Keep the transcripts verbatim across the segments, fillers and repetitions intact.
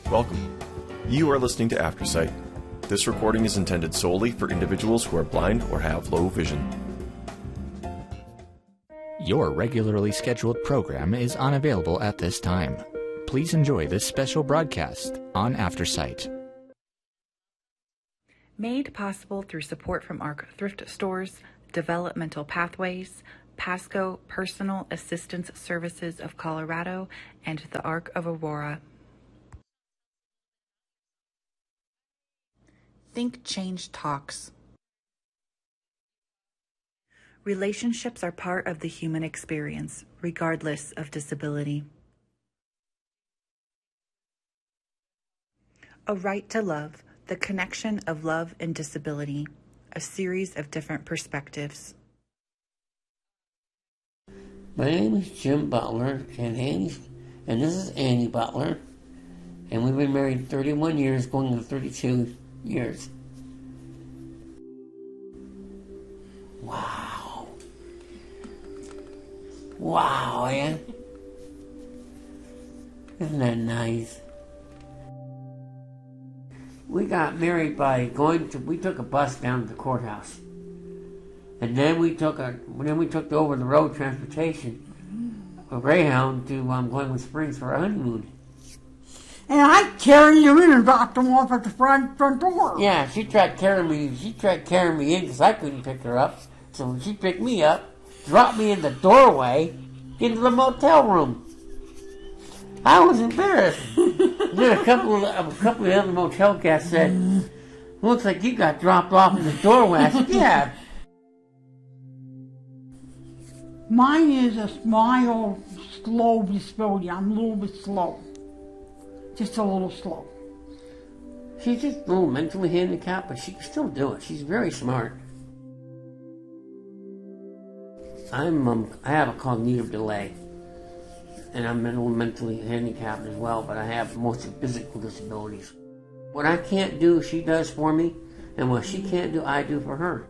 Welcome. You are listening to Aftersight. This recording is intended solely for individuals who are blind or have low vision. Your regularly scheduled program is unavailable at this time. Please enjoy this special broadcast on Aftersight. Made possible through support from ARC Thrift Stores, Developmental Pathways, Pasco Personal Assistance Services of Colorado, and the ARC of Aurora. Think Change Talks. Relationships are part of the human experience, regardless of disability. A Right to Love, the connection of love and disability, a series of different perspectives. My name is Jim Butler, and Annie's, and this is Annie Butler, and we've been married thirty-one years, going to thirty-two years. Wow. Wow, yeah? Isn't that nice? We got married by going to, we took a bus down to the courthouse. And then we took a, then we took the over-the-road transportation, a Greyhound, to um, Glenwood Springs for our honeymoon. And I carried you in and dropped them off at the front front door. Yeah, she tried carrying me, she tried carrying me in because I couldn't pick her up. So she picked me up, dropped me in the doorway into the motel room. I was embarrassed. Then a couple of a couple of other motel guests said, "Looks like you got dropped off in the doorway." I said, "Yeah." Mine is a mild, slow disability. I'm a little bit slow. Just a little slow. She's just a little mentally handicapped, but she can still do it. She's very smart. I'm um, I have a cognitive delay. And I'm a little mentally handicapped as well, but I have mostly physical disabilities. What I can't do, she does for me, and what she can't do, I do for her.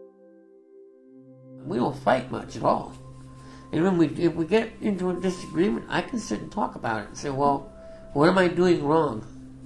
We don't fight much at all. And when we, if we get into a disagreement, I can sit and talk about it and say, well, what am I doing wrong?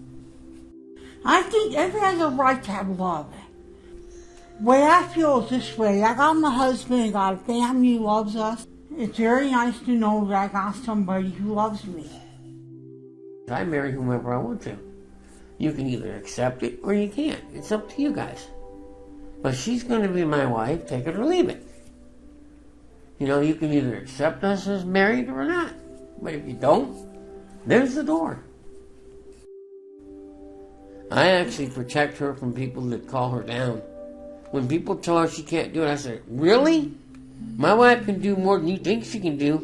I think everyone has a right to have love. The way I feel is this way. I got my husband, I got a family who loves us. It's very nice to know that I got somebody who loves me. I marry whomever I want to. You can either accept it or you can't. It's up to you guys. But she's going to be my wife, take it or leave it. You know, you can either accept us as married or not. But if you don't, there's the door. I actually protect her from people that call her down. When people tell her she can't do it, I say, really? My wife can do more than you think she can do.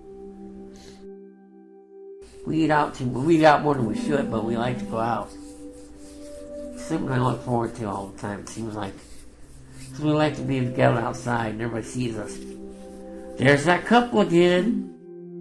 We eat out too, we eat out more than we should, but we like to go out. Something I look forward to all the time, it seems like. Because we like to be together outside and everybody sees us. There's that couple again.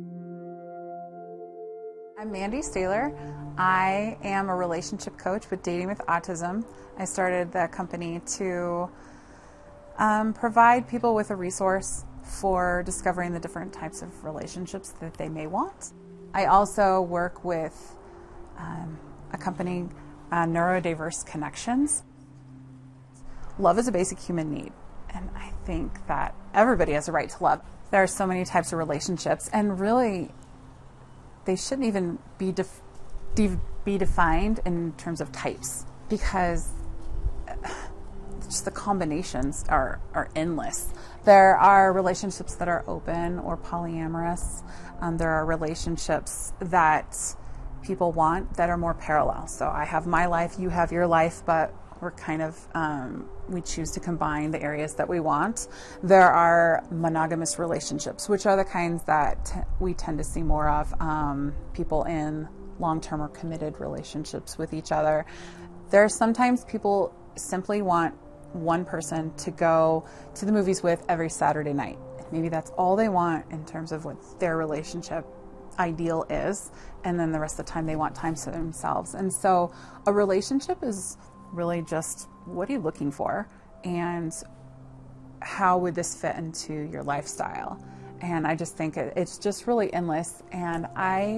I'm Mandy Staler. I am a relationship coach with Dating with Autism. I started the company to Um, provide people with a resource for discovering the different types of relationships that they may want. I also work with um, a company, uh, Neurodiverse Connections. Love is a basic human need, and I think that everybody has a right to love. There are so many types of relationships, and really, they shouldn't even be def- de- be defined in terms of types, because just the combinations are, are endless. There are relationships that are open or polyamorous. Um, there are relationships that people want that are more parallel. So I have my life, you have your life, but we're kind of, um, we choose to combine the areas that we want. There are monogamous relationships, which are the kinds that t- we tend to see more of, um, people in long-term or committed relationships with each other. There are sometimes people simply want one person to go to the movies with every Saturday night. Maybe that's all they want in terms of what their relationship ideal is, and then the rest of the time they want time to themselves. And so a relationship is really just, what are you looking for, and how would this fit into your lifestyle? And I just think it, it's just really endless. And I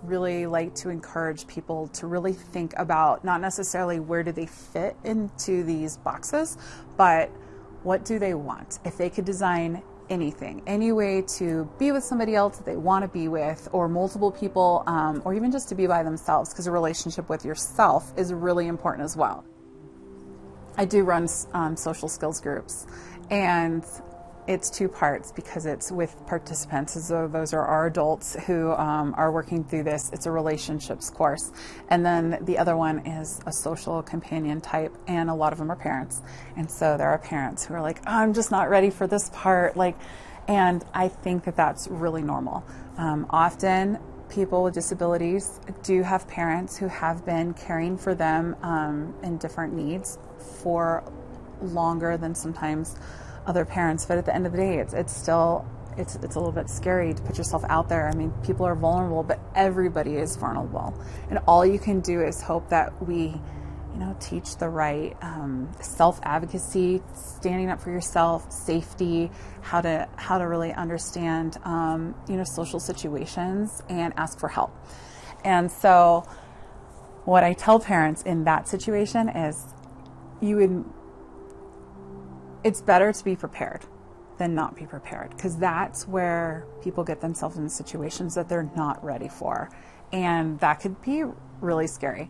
really like to encourage people to really think about not necessarily where do they fit into these boxes, but what do they want? If they could design anything, any way to be with somebody else that they want to be with, or multiple people, um, or even just to be by themselves, because a relationship with yourself is really important as well. I do run um, social skills groups, and it's two parts because it's with participants. So those are our adults who um, are working through this. It's a relationships course. And then the other one is a social companion type, and a lot of them are parents. And so there are parents who are like, oh, I'm just not ready for this part. Like, and I think that that's really normal. Um, often people with disabilities do have parents who have been caring for them um, in different needs for longer than sometimes other parents, but at the end of the day, it's it's still it's it's a little bit scary to put yourself out there. I mean, people are vulnerable, but everybody is vulnerable, and all you can do is hope that we, you know, teach the right um, self-advocacy, standing up for yourself, safety, how to how to really understand, um, you know, social situations and ask for help. And so, what I tell parents in that situation is, you would. It's better to be prepared than not be prepared, because that's where people get themselves in situations that they're not ready for. And that could be really scary.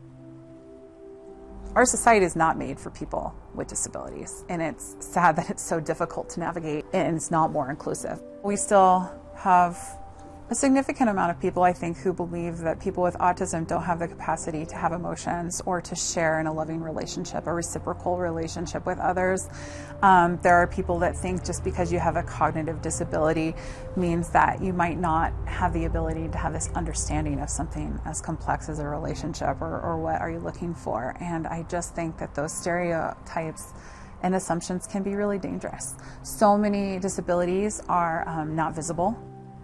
Our society is not made for people with disabilities, and it's sad that it's so difficult to navigate and it's not more inclusive. We still have a significant amount of people, I think, who believe that people with autism don't have the capacity to have emotions or to share in a loving relationship, a reciprocal relationship with others. Um, there are people that think just because you have a cognitive disability means that you might not have the ability to have this understanding of something as complex as a relationship, or, or what are you looking for. And I just think that those stereotypes and assumptions can be really dangerous. So many disabilities are um, not visible.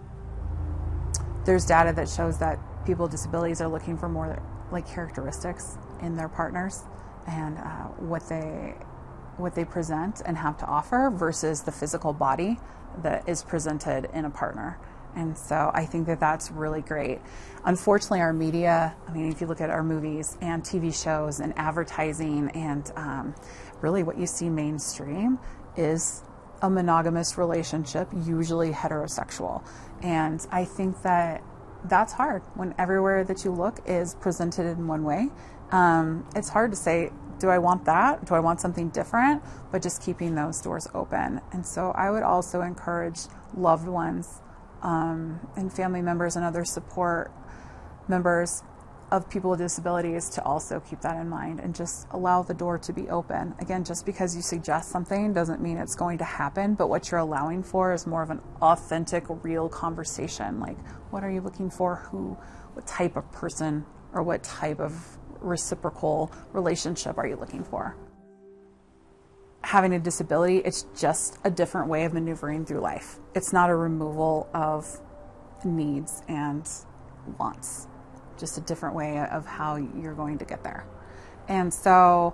There's data that shows that people with disabilities are looking for more like characteristics in their partners and uh, what they what they present and have to offer versus the physical body that is presented in a partner. And so I think that that's really great. Unfortunately, our media, I mean, if you look at our movies and T V shows and advertising and um, really what you see mainstream is a monogamous relationship, usually heterosexual. And I think that that's hard when everywhere that you look is presented in one way. Um, it's hard to say, do I want that? Do I want something different? But just keeping those doors open. And so I would also encourage loved ones um, and family members and other support members of people with disabilities to also keep that in mind and just allow the door to be open. Again, just because you suggest something doesn't mean it's going to happen, but what you're allowing for is more of an authentic, real conversation. Like, what are you looking for? Who, what type of person or what type of reciprocal relationship are you looking for? Having a disability, it's just a different way of maneuvering through life. It's not a removal of needs and wants. Just a different way of how you're going to get there. And so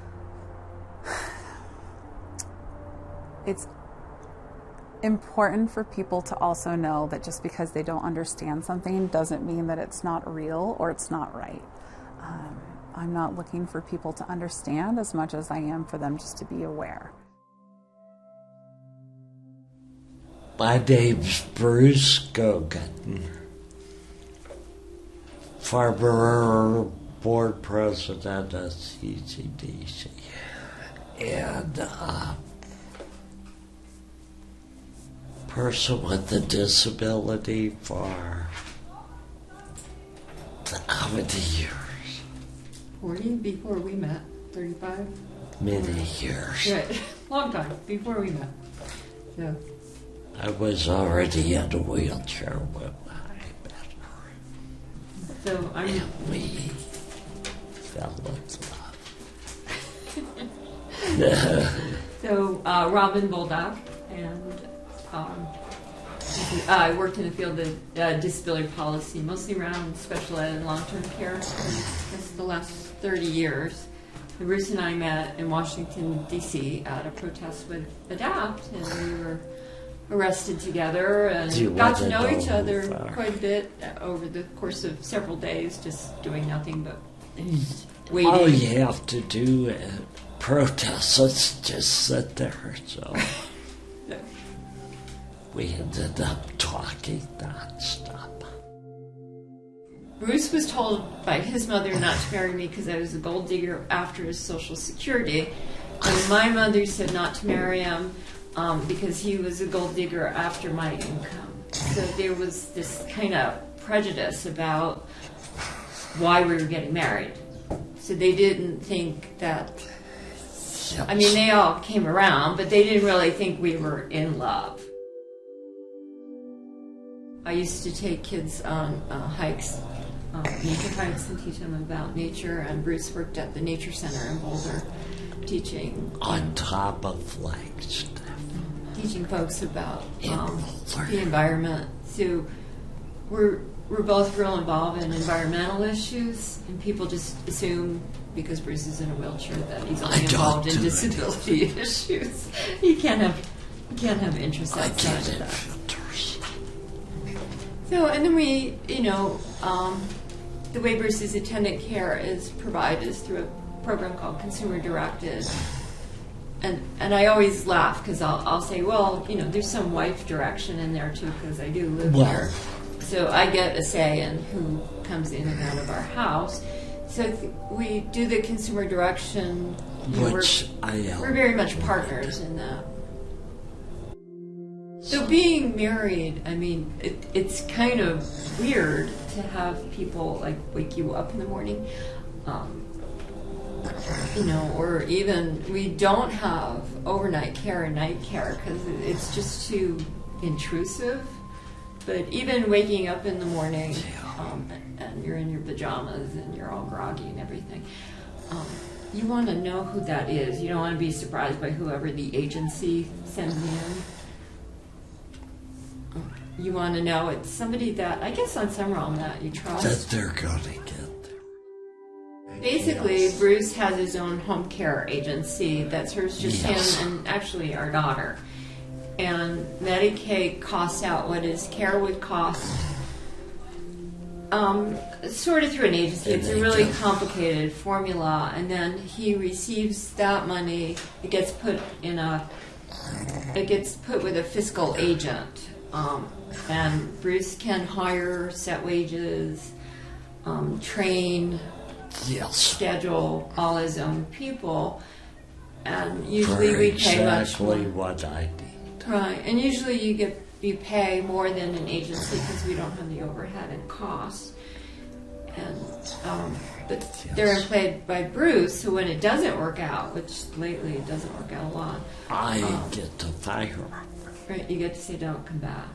it's important for people to also know that just because they don't understand something doesn't mean that it's not real or it's not right. Um, I'm not looking for people to understand as much as I am for them just to be aware. My name's Bruce Gogan, former board president of C C D C, and uh, person with a disability for how many years? forty, before we met. thirty-five? Many years. Right, long time, before we met. Yeah. I was already in a wheelchair when I met her. So I'm... And we fell in love. So uh, Robin Boldock, and um, I worked in the field of uh, disability policy, mostly around special ed and long-term care for the last thirty years. And Bruce and I met in Washington, D C at a protest with ADAPT, and we were arrested together and You got to wanna know each know other who, uh, quite a bit over the course of several days, just doing nothing but All waiting. you have to do at protests is just sit there. So we ended up talking nonstop. Bruce was told by his mother not to marry me because I was a gold digger after his Social Security. And my mother said not to marry him um, because he was a gold digger after my income. So there was this kind of prejudice about why we were getting married. So they didn't think that, I mean, they all came around, but they didn't really think we were in love. I used to take kids on uh, hikes, uh, nature hikes, and teach them about nature, and Bruce worked at the Nature Center in Boulder, teaching On top of Flagstaff. teaching folks about um, Boulder. the environment. So we're we're both real involved in environmental issues, and people just assume because Bruce is in a wheelchair that he's only I don't involved in do disability issues. You can't have you can't have interests I outside get of it that. filters. So, and then we, you know, um, the way Bruce's attendant care is provided is through a program called Consumer Directed. And and I always laugh because I'll, I'll say, well, you know, there's some wife direction in there too because I do live Well. here. So I get a say in who comes in and out of our house. So th- we do the consumer direction. You know, Which we're, I am. we're very much partners in that. So being married, I mean, it, it's kind of weird to have people like wake you up in the morning, um, you know, or even we don't have overnight care and night care because it's just too intrusive. But even waking up in the morning um, and, and you're in your pajamas and you're all groggy and everything, um, you want to know who that is. You don't want to be surprised by whoever the agency sends in. You want to know it's somebody that, I guess on some realm that you That trust. they're gonna get there. Basically, Yes. Bruce has his own home care agency that serves just Yes. him and actually our daughter. And Medicaid costs out what his care would cost, um, sort of through an agency. And It's a they really just- complicated formula, and then he receives that money. It gets put in a, it gets put with a fiscal agent, um, and Bruce can hire, set wages, um, train, Yes. schedule all his own people, and usually For we pay much exactly more. what I need. Right, and usually you get you pay more than an agency because we don't have the overhead and costs. And um, but they're Yes. employed by Bruce, so when it doesn't work out, which lately it doesn't work out a lot, I Um, get to fire. right, you get to say don't come back.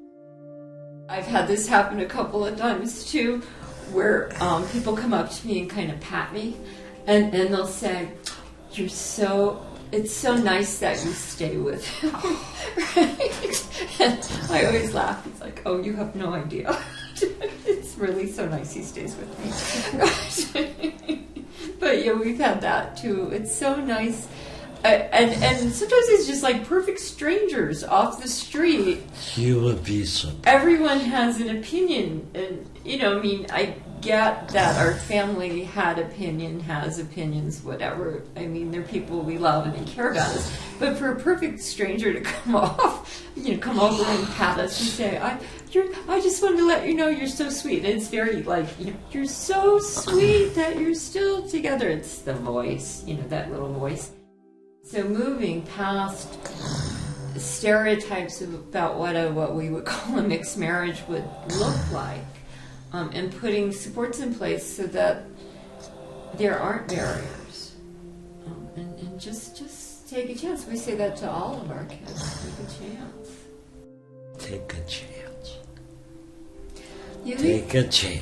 I've had this happen a couple of times too, where um, people come up to me and kind of pat me, and, and they'll say, "You're so, it's so nice that you stay with him." Right? And I always laugh. It's like, "Oh, you have no idea. It's really so nice he stays with me." But yeah, we've had that too. It's so nice. Uh, and and sometimes it's just like perfect strangers off the street. You would be surprised. Everyone has an opinion, and you know, I mean, I get that our family had opinion, has opinions, whatever. I mean, they're people we love and we care about us. But for a perfect stranger to come off, you know, come over and pat us and say, "I, you're, I just wanted to let you know you're so sweet." And it's very like, you know, "You're so sweet that you're still together." It's the voice, you know, that little voice. So moving past stereotypes about what a what we would call a mixed marriage would look like, um, and putting supports in place so that there aren't barriers, um, and, and just just take a chance. We say that to all of our kids. Take a chance. Take a chance. You Take a chance.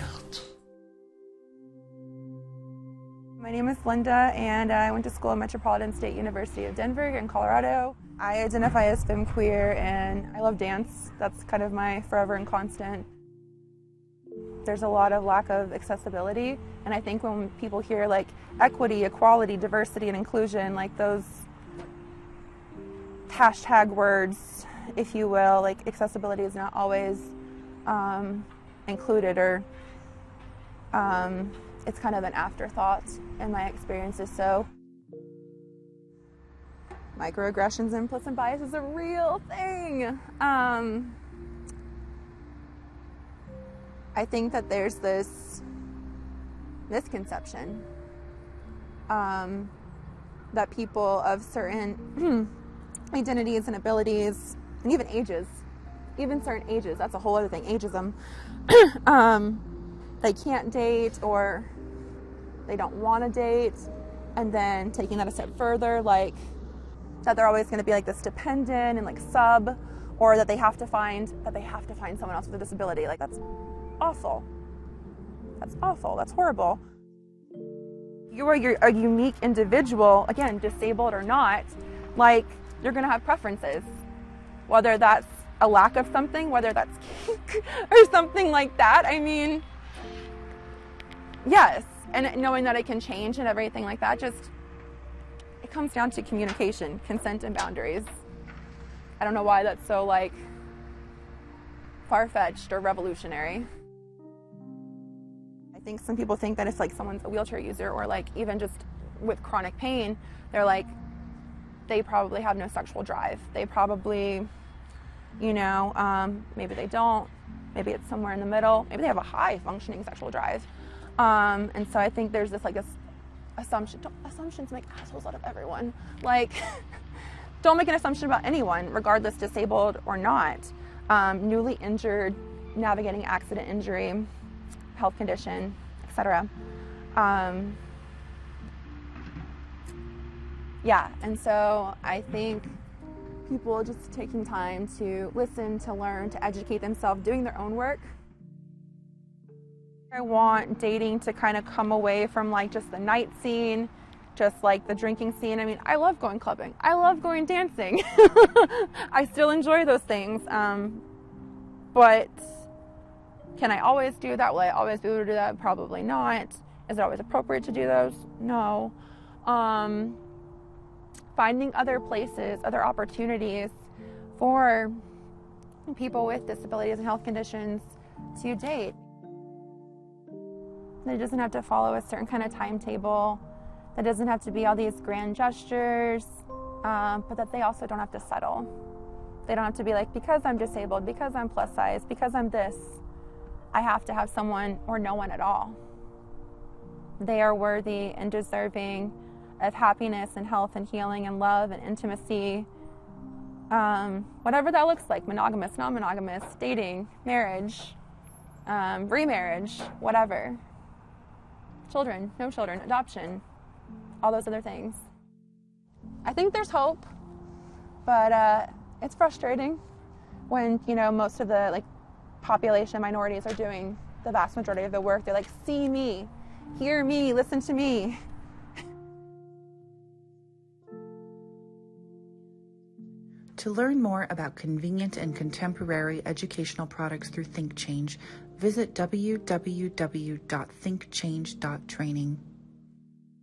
My name is Linda, and I went to school at Metropolitan State University of Denver in Colorado. I identify as femqueer, and I love dance. That's kind of my forever and constant. There's a lot of lack of accessibility, and I think when people hear like equity, equality, diversity, and inclusion, like those hashtag words, if you will. Like, accessibility is not always um, included, or um, it's kind of an afterthought in my experiences. So microaggressions and implicit bias is a real thing. Um, I think that there's this misconception um, that people of certain identities and abilities, and even ages, even certain ages, that's a whole other thing, ageism, um, they can't date, or they don't want to date, and then taking that a step further, like that they're always going to be like this dependent and like sub, or that they have to find that they have to find someone else with a disability. Like, that's awful. That's awful. That's horrible. You are you're a unique individual, again, disabled or not. Like, you're going to have preferences, whether that's a lack of something, whether that's kink or something like that. I mean, yes, and knowing that it can change and everything like that, just, it comes down to communication, consent, and boundaries. I don't know why that's so, like, far-fetched or revolutionary. I think some people think that if, like, someone's a wheelchair user, or, like, even just with chronic pain, they're like, they probably have no sexual drive. They probably, you know, um, maybe they don't. Maybe it's somewhere in the middle. Maybe they have a high functioning sexual drive. Um, and so I think there's this, like, this assumption. Don't, assumptions make assholes out of everyone. Like, don't make an assumption about anyone, regardless disabled or not. Um, newly injured, navigating accident, injury, health condition, et cetera. Um, yeah, and so I think people just taking time to listen, to learn, to educate themselves, doing their own work. I want dating to kind of come away from, like, just the night scene, just like the drinking scene. I mean, I love going clubbing. I love going dancing. I still enjoy those things. Um, but can I always do that? Will I always be able to do that? Probably not. Is it always appropriate to do those? No. Um, finding other places, other opportunities for people with disabilities and health conditions to date. It doesn't have to follow a certain kind of timetable. That doesn't have to be all these grand gestures, um, but that they also don't have to settle. They don't have to be like, because I'm disabled, because I'm plus size, because I'm this, I have to have someone or no one at all. They are worthy and deserving of happiness and health and healing and love and intimacy, um, whatever that looks like, monogamous, non-monogamous, dating, marriage, um, remarriage, whatever. Children, no children, adoption, all those other things. I think there's hope, but uh, it's frustrating when, you know, most of the, like, population minorities are doing the vast majority of the work. They're like, see me, hear me, listen to me. To learn more about convenient and contemporary educational products through ThinkChange, visit w w w dot think change dot training.